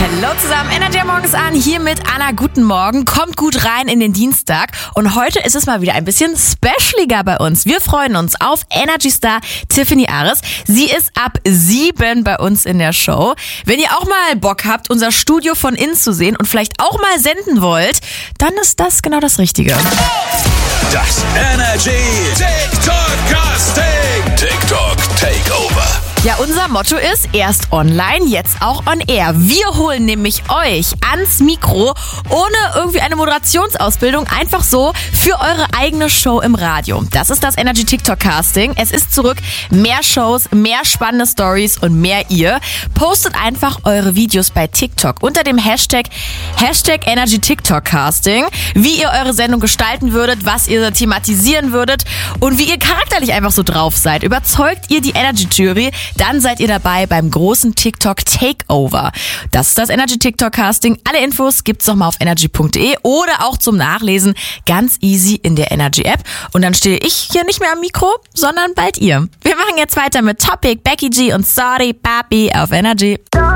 Hallo zusammen, Energy morgens an, hier mit Anna, guten Morgen, kommt gut rein in den Dienstag und heute ist es mal wieder ein bisschen specialiger bei uns. Wir freuen uns auf Energy Star Tiffany Ares. Sie ist ab 7 bei uns in der Show. Wenn ihr auch mal Bock habt, unser Studio von innen zu sehen und vielleicht auch mal senden wollt, dann ist das genau das Richtige. Das Energy TikTok Casting. TikTok Takeover. Ja, unser Motto ist erst online, jetzt auch on air. Wir holen nämlich euch ans Mikro ohne irgendwie eine Moderationsausbildung, einfach so für eure eigene Show im Radio. Das ist das Energy TikTok Casting. Es ist zurück, mehr Shows, mehr spannende Stories und mehr ihr. Postet einfach eure Videos bei TikTok unter dem Hashtag Energy TikTok Casting, wie ihr eure Sendung gestalten würdet, was ihr thematisieren würdet und wie ihr charakterlich einfach so drauf seid. Überzeugt ihr die Energy Jury, dann seid ihr dabei beim großen TikTok Takeover. Das ist das Energy TikTok Casting. Alle Infos gibt's noch mal auf energy.de oder auch zum Nachlesen ganz easy in der Energy App. Und dann stehe ich hier nicht mehr am Mikro, sondern bald ihr. Wir machen jetzt weiter mit Topic, Becky G und Sorry Papi auf Energy.